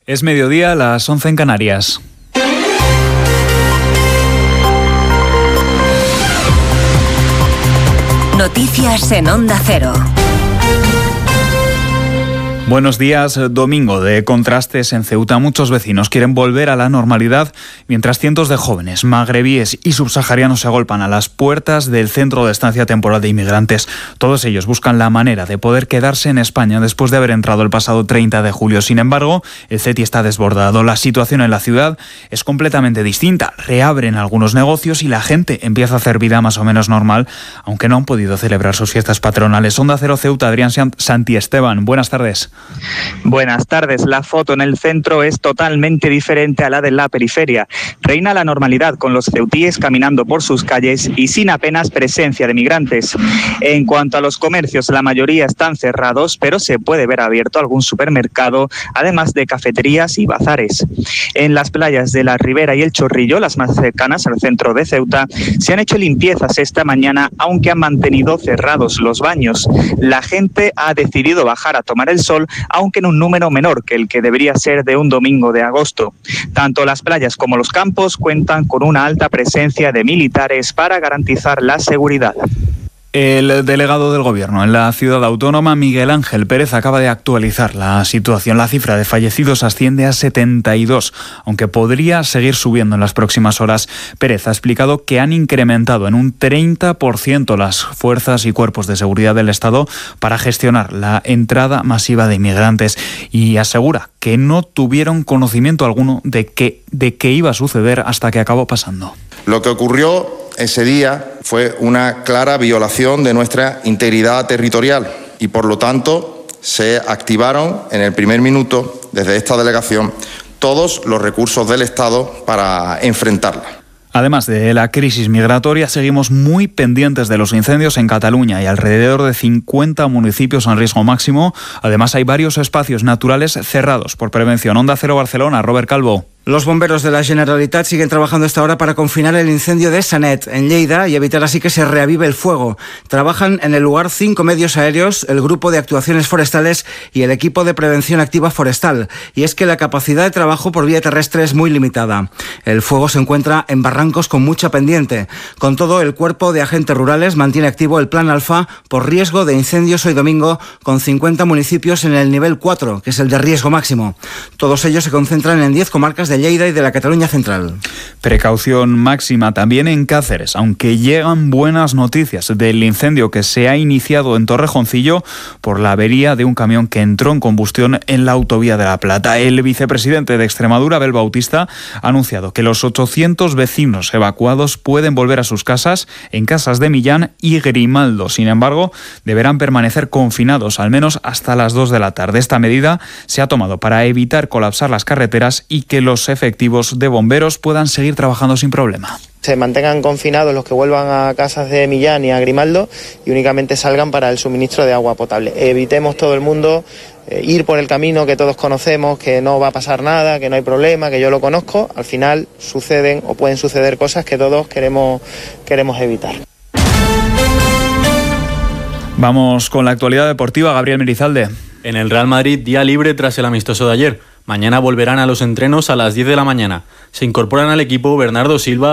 Es mediodía, las 11 en Canarias. Noticias en Onda Cero. Buenos días. Domingo de contrastes en Ceuta. Muchos vecinos quieren volver a la normalidad, mientras cientos de jóvenes magrebíes y subsaharianos se agolpan a las puertas del Centro de Estancia Temporal de Inmigrantes. Todos ellos buscan la manera de poder quedarse en España después de haber entrado el pasado 30 de julio. Sin embargo, el CETI está desbordado. La situación en la ciudad es completamente distinta. Reabren algunos negocios y la gente empieza a hacer vida más o menos normal, aunque no han podido celebrar sus fiestas patronales. Onda Cero Ceuta, Adrián Santiesteban. Buenas tardes. Buenas tardes. La foto en el centro es totalmente diferente a la de la periferia. Reina la normalidad, con los ceutíes caminando por sus calles y sin apenas presencia de migrantes. En cuanto a los comercios, la mayoría están cerrados, pero se puede ver abierto algún supermercado, además de cafeterías y bazares. En las playas de la Ribera y el Chorrillo, las más cercanas al centro de Ceuta, se han hecho limpiezas esta mañana, aunque han mantenido cerrados los baños. La gente ha decidido bajar a tomar el sol, aunque en un número menor que el que debería ser de un domingo de agosto. Tanto las playas como los campos cuentan con una alta presencia de militares para garantizar la seguridad. El delegado del Gobierno en la ciudad autónoma, Miguel Ángel Pérez, acaba de actualizar la situación. La cifra de fallecidos asciende a 72, aunque podría seguir subiendo en las próximas horas. Pérez ha explicado que han incrementado en un 30% las fuerzas y cuerpos de seguridad del Estado para gestionar la entrada masiva de inmigrantes y asegura que no tuvieron conocimiento alguno de qué iba a suceder hasta que acabó pasando. Lo que ocurrió ese día fue una clara violación de nuestra integridad territorial y, por lo tanto, se activaron en el primer minuto, desde esta delegación, todos los recursos del Estado para enfrentarla. Además de la crisis migratoria, seguimos muy pendientes de los incendios en Cataluña y alrededor de 50 municipios en riesgo máximo. Además, hay varios espacios naturales cerrados por prevención. Onda Cero Barcelona, Robert Calvo. Los bomberos de la Generalitat siguen trabajando esta hora para confinar el incendio de Sanet, en Lleida, y evitar así que se reavive el fuego. Trabajan en el lugar 5 medios aéreos, el Grupo de Actuaciones Forestales y el Equipo de Prevención Activa Forestal. Y es que la capacidad de trabajo por vía terrestre es muy limitada. El fuego se encuentra en barrancos con mucha pendiente. Con todo, el Cuerpo de Agentes Rurales mantiene activo el Plan Alfa por riesgo de incendios hoy domingo, con 50 municipios en el nivel 4, que es el de riesgo máximo. Todos ellos se concentran en 10 comarcas de Lleida y de la Cataluña Central. Precaución máxima también en Cáceres, aunque llegan buenas noticias del incendio que se ha iniciado en Torrejoncillo por la avería de un camión que entró en combustión en la autovía de La Plata. El vicepresidente de Extremadura, Abel Bautista, ha anunciado que los 800 vecinos evacuados pueden volver a sus casas en Casas de Millán y Grimaldo. Sin embargo, deberán permanecer confinados al menos hasta las 2 de la tarde. Esta medida se ha tomado para evitar colapsar las carreteras y que los efectivos de bomberos puedan seguir trabajando sin problema. Se mantengan confinados los que vuelvan a Casas de Millán y a Grimaldo y únicamente salgan para el suministro de agua potable. Evitemos todo el mundo ir por el camino que todos conocemos, que no va a pasar nada, que no hay problema, que yo lo conozco. Al final suceden o pueden suceder cosas que todos queremos evitar. Vamos con la actualidad deportiva. Gabriel Merizalde. En el Real Madrid, día libre tras el amistoso de ayer. Mañana volverán a los entrenos a las 10 de la mañana. Se incorporan al equipo Bernardo Silva,